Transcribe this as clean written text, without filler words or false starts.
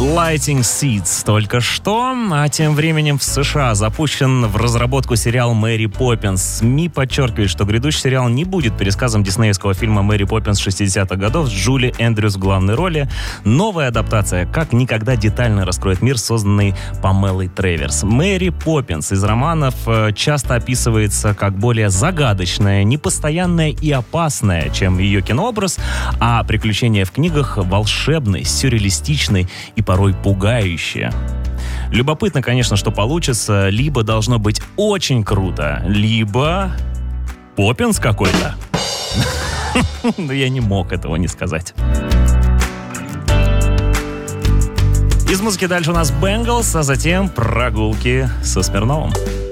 Lighting Seeds только что, а тем временем в США запущен в разработку сериал «Мэри Поппинс». СМИ подчеркивают, что грядущий сериал не будет пересказом диснеевского фильма «Мэри Поппинс» 60-х годов с Джули Эндрюс в главной роли. Новая адаптация как никогда детально раскроет мир, созданный Памелой Треверс. Мэри Поппинс из романов часто описывается как более загадочная, непостоянная и опасная, чем ее кинообраз, а приключения в книгах волшебные, сюрреалистичные и порой пугающие. Любопытно, конечно, что получится. Либо должно быть очень круто, либо Поппинс какой-то. Но я не мог этого не сказать. Из музыки дальше у нас Бенглс, а затем прогулки со Смирновым.